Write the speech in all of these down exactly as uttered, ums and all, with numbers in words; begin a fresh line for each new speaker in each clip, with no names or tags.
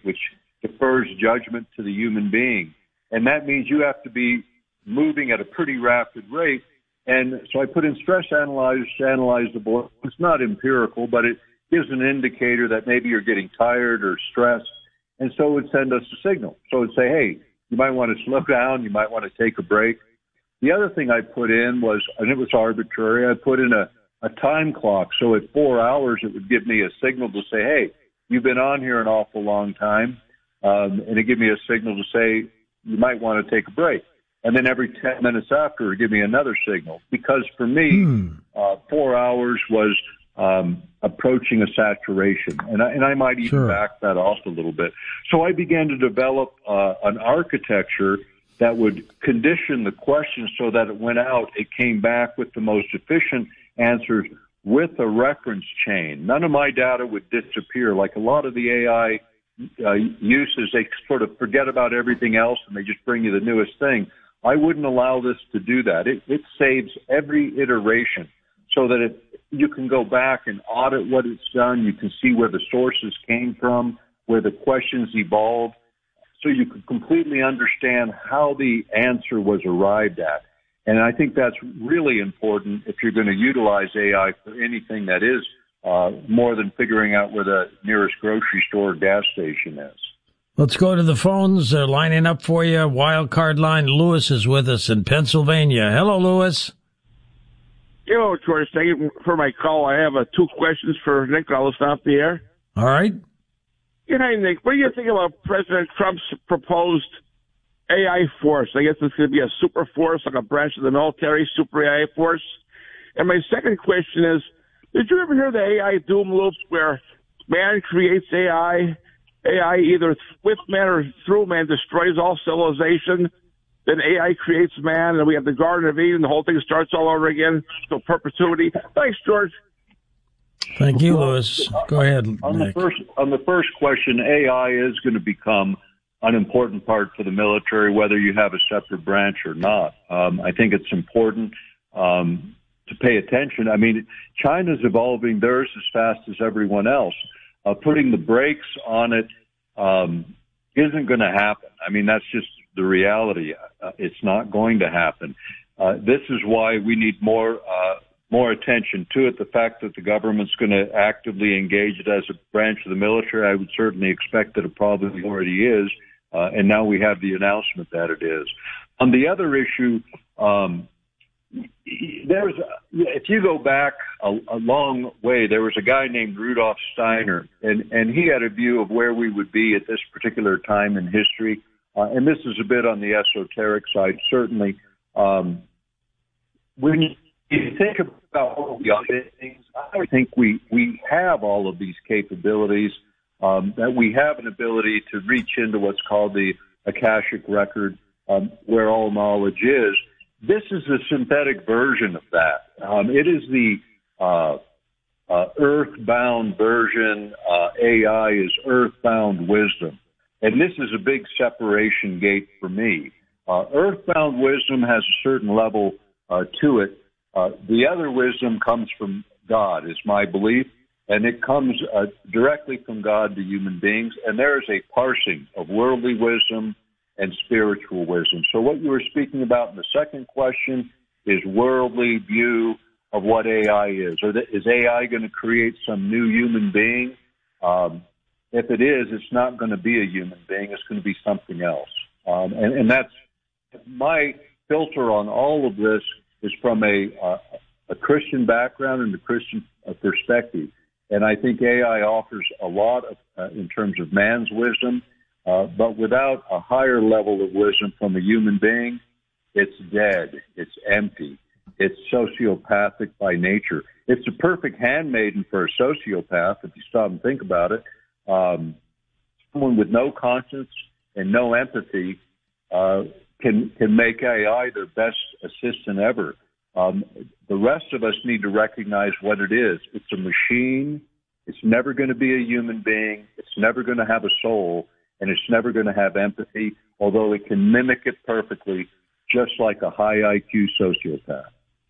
which defers judgment to the human being. And that means you have to be moving at a pretty rapid rate. And so I put in stress analyzers to analyze the board. It's not empirical, but it gives an indicator that maybe you're getting tired or stressed. And so it would send us a signal. So it would say, hey, you might want to slow down. You might want to take a break. The other thing I put in was, and it was arbitrary, I put in a, a time clock. So at four hours, it would give me a signal to say, hey, you've been on here an awful long time. Um, and it gave me a signal to say, you might want to take a break. And then every ten minutes after, it would give me another signal. Because for me, hmm. uh, four hours was um, approaching a saturation. And I, and I might even sure. back that off a little bit. So I began to develop uh, an architecture that would condition the question so that it went out, it came back with the most efficient answers with a reference chain. None of my data would disappear. Like a lot of the A I uh, uses, they sort of forget about everything else and they just bring you the newest thing. I wouldn't allow this to do that. It, it saves every iteration so that it, you can go back and audit what it's done. You can see where the sources came from, where the questions evolved, so you can completely understand how the answer was arrived at. And I think that's really important if you're going to utilize A I for anything that is uh, more than figuring out where the nearest grocery store or gas station is.
Let's go to the phones. They're lining up for you. Wild card line. Lewis is with us in Pennsylvania. Hello, Lewis.
Hello, George. Thank you for my call. I have uh, two questions for Nick. I'll listen off the air.
All right.
Good night, Nick. What do you think about President Trump's proposed A I force? I guess it's going to be a super force, like a branch of the military, super A I force. And my second question is, did you ever hear the A I doom loops where man creates A I, A I either with man or through man destroys all civilization, then A I creates man, and we have the Garden of Eden, the whole thing starts all over again, so perpetuity. Thanks, George.
Thank you, Lewis. Go ahead,
on
Nick.
the first on the first question, A I is going to become an important part for the military, whether you have a separate branch or not. Um, I think it's important um, to pay attention. I mean, China's evolving theirs as fast as everyone else. Uh, putting the brakes on it um, isn't going to happen. I mean, that's just the reality. Uh, it's not going to happen. Uh, this is why we need more uh, more attention to it. The fact that the government's going to actively engage it as a branch of the military, I would certainly expect that it probably already is. Uh, and now we have the announcement that it is. On the other issue, um, there's if you go back a, a long way, there was a guy named Rudolf Steiner, and, and he had a view of where we would be at this particular time in history. Uh, and this is a bit on the esoteric side, certainly. Um, when you think about all the other things, I think we, we have all of these capabilities, um, that we have an ability to reach into what's called the Akashic record, um, where all knowledge is. This is a synthetic version of that. Um, it is the uh, uh, earthbound version. Uh, A I is earthbound wisdom. And this is a big separation gate for me. Uh, earthbound wisdom has a certain level uh, to it. Uh, the other wisdom comes from God, is my belief, and it comes uh, directly from God to human beings. And there is a parsing of worldly wisdom and spiritual wisdom. So what you were speaking about in the second question is worldly view of what A I is. Or is A I going to create some new human being? Um, if it is, it's not going to be a human being. It's going to be something else. Um, and, and that's my filter on all of this is from a, uh, a Christian background and a Christian uh, perspective. And I think A I offers a lot of, uh, in terms of man's wisdom, uh, but without a higher level of wisdom from a human being, it's dead. It's empty. It's sociopathic by nature. It's a perfect handmaiden for a sociopath, if you stop and think about it. Um, someone with no conscience and no empathy uh, can can make A I their best assistant ever. Um, the rest of us need to recognize what it is. It's a machine. It's never going to be a human being. It's never going to have a soul, and it's never going to have empathy, although it can mimic it perfectly, just like a high I Q sociopath.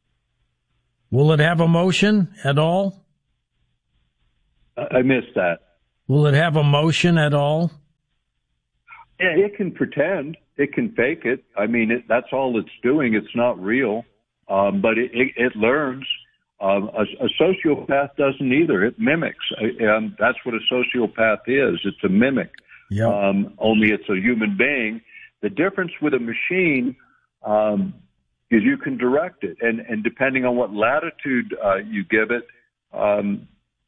Will it have emotion at all?
I missed that.
Will it have emotion at all?
Yeah, it can pretend. It can fake it. I mean, it, that's all it's doing. It's not real, um, but it, it, it learns. Um, a, a sociopath doesn't either. It mimics. Um, that's what a sociopath is. It's a mimic.
Yep.
Um, only it's a human being. The difference with a machine um, is you can direct it, and, and depending on what latitude uh, you give it, um,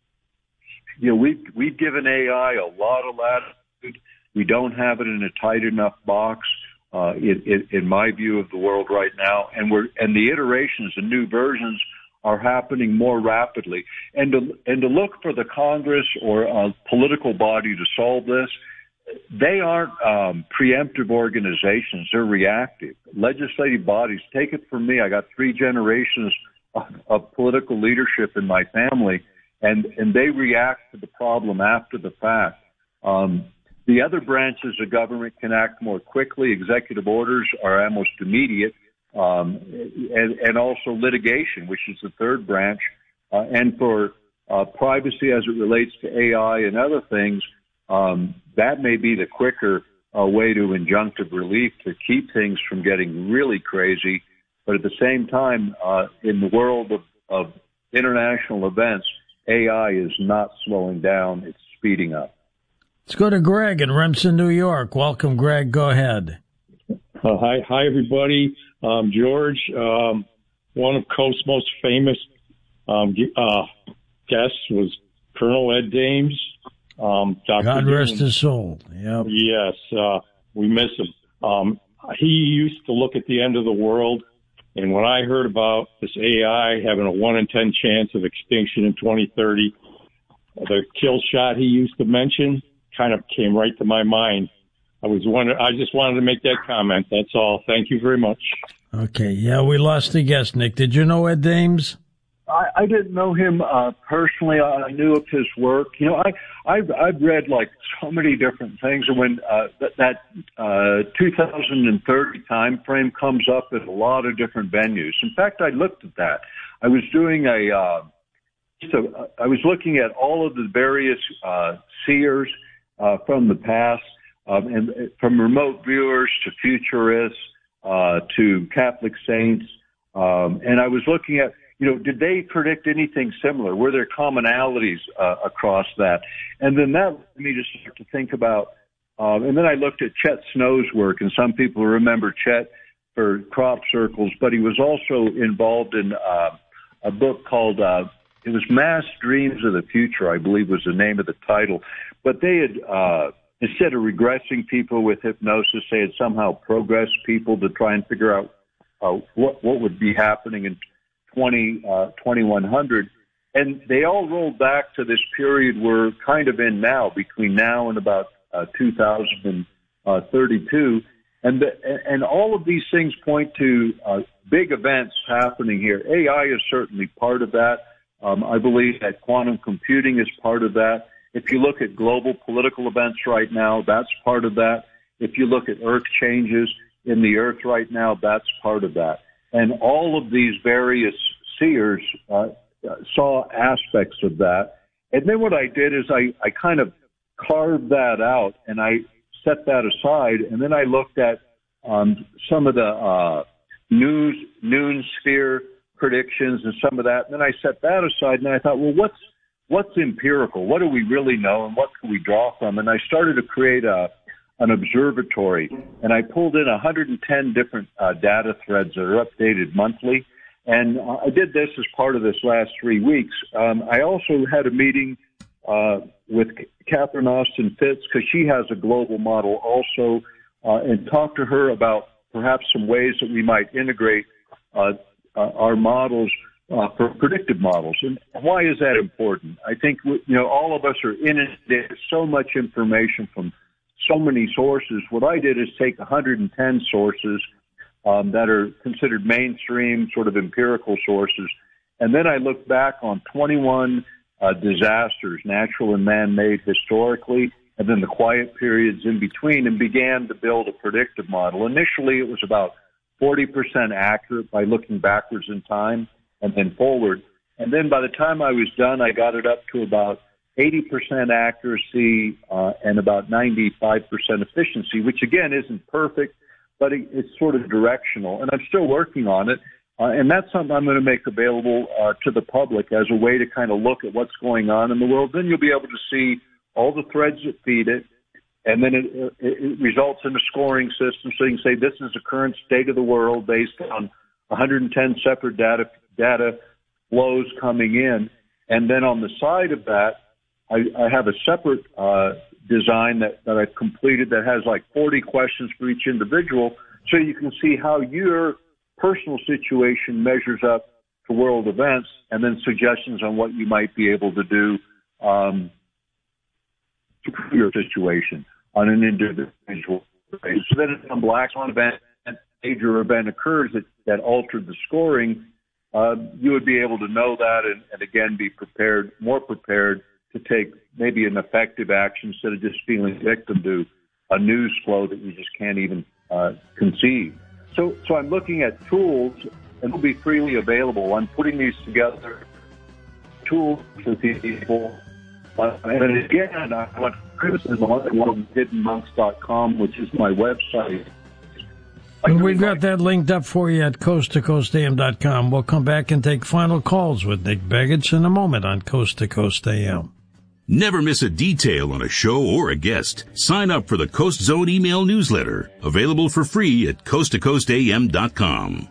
you know, we've, we've given A I a lot of latitude. We don't have it in a tight enough box, uh, in, in, in my view of the world right now, and we're and the iterations, the new versions, are happening more rapidly. And to and to look for the Congress or a political body to solve this, they aren't um, preemptive organizations. They're reactive. Legislative bodies, take it from me, I got three generations of, of political leadership in my family, and, and they react to the problem after the fact. Um, the other branches of government can act more quickly. Executive orders are almost immediate, um, and, and also litigation, which is the third branch. Uh, and for uh, privacy as it relates to A I and other things, Um, that may be the quicker uh, way to injunctive relief to keep things from getting really crazy. But at the same time, uh, in the world of, of international events, A I is not slowing down. It's speeding up.
Let's go to Greg in Remsen, New York. Welcome, Greg. Go ahead.
Uh, hi, hi, everybody. Um, George, um, one of Coast's most famous um, uh, guests was Colonel Ed Dames. Um, Doctor
God rest
Dillon.
his soul. Yep.
Yes, uh, we miss him. Um, he used to look at the end of the world, and when I heard about this A I having a one in ten chance of extinction in twenty thirty, the kill shot he used to mention kind of came right to my mind. I was wondering, I just wanted to make that comment. That's all. Thank you very much.
Okay. Yeah, we lost a guest, Nick. Did you know Ed Dames?
I, I didn't know him uh, personally. I knew of his work. You know, I I've, I've read like so many different things, and when uh, that, that uh, two thousand thirty time frame comes up at a lot of different venues. In fact, I looked at that. I was doing a. Uh, so I was looking at all of the various uh, seers uh, from the past, um, and from remote viewers to futurists uh, to Catholic saints, um, and I was looking at. You know, did they predict anything similar? Were there commonalities uh, across that? And then that led me to start to think about, um, and then I looked at Chet Snow's work, and some people remember Chet for crop circles, but he was also involved in uh, a book called, uh, it was Mass Dreams of the Future, I believe was the name of the title. But they had, uh, instead of regressing people with hypnosis, they had somehow progressed people to try and figure out uh, what, what would be happening in twenty, uh, twenty-one hundred, and they all rolled back to this period we're kind of in now, between now and about uh, two thousand thirty-two, and the, and all of these things point to uh, big events happening here. A I is certainly part of that. Um, I believe that quantum computing is part of that. If you look at global political events right now, that's part of that. If you look at earth changes in the earth right now, that's part of that. And all of these various seers uh, saw aspects of that. And then what I did is I, I kind of carved that out and I set that aside. And then I looked at um, some of the uh, news, noon sphere predictions and some of that. And then I set that aside and I thought, well, what's what's empirical? What do we really know and what can we draw from? And I started to create a an observatory, and I pulled in one hundred ten different uh, data threads that are updated monthly. And uh, I did this as part of this last three weeks. Um, I also had a meeting uh, with Catherine Austin Fitts, because she has a global model also, uh, and talked to her about perhaps some ways that we might integrate uh, uh, our models uh, for predictive models. And why is that important? I think, you know, all of us are inundated with so much information from so many sources. What I did is take one hundred ten sources um, that are considered mainstream, sort of empirical sources, and then I looked back on twenty-one uh, disasters, natural and man-made historically, and then the quiet periods in between, and began to build a predictive model. Initially, it was about forty percent accurate by looking backwards in time and then forward. And then by the time I was done, I got it up to about eighty percent accuracy uh, and about ninety-five percent efficiency, which again isn't perfect, but it, it's sort of directional. And I'm still working on it. Uh, and that's something I'm going to make available uh, to the public as a way to kind of look at what's going on in the world. Then you'll be able to see all the threads that feed it, and then it, it, it results in a scoring system. So you can say this is the current state of the world based on one hundred ten separate data data flows coming in. And then on the side of that, I, I have a separate uh, design that, that I've completed that has like forty questions for each individual, so you can see how your personal situation measures up to world events, and then suggestions on what you might be able to do um, to improve your situation on an individual basis. So then if some black swan event, major event occurs that, that altered the scoring, uh, you would be able to know that and, and again be prepared, more prepared to take maybe an effective action instead of just feeling victim to a news flow that you just can't even uh, conceive. So, so I'm looking at tools, and they'll be freely available. I'm putting these together, tools for people. Uh, and again, I want criticism on hidden monks dot com, which is my website.
And we've got that linked up for you at coast to coast a m dot com. We'll come back and take final calls with Nick Begich in a moment on Coast to Coast A M.
Never miss a detail on a show or a guest. Sign up for the Coast Zone email newsletter, available for free at coast to coast a m dot com.